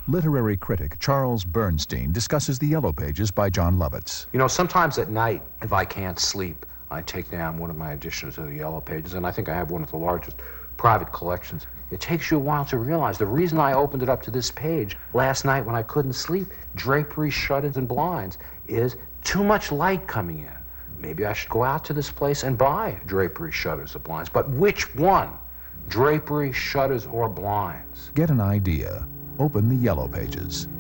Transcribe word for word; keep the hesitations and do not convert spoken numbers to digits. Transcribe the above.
Literary critic Charles Bernstein discusses The Yellow Pages by Jon Lovitz. You know, sometimes at night, if I can't sleep, I take down one of my editions of The Yellow Pages, and I think I have one of the largest private collections. It takes you a while to realize the reason I opened it up to this page last night when I couldn't sleep, draperies, shutters, and blinds, is too much light coming in. Maybe I should go out to this place and buy drapery, shutters, or blinds. But which one? Drapery, shutters, or blinds? Get an idea. Open The Yellow Pages.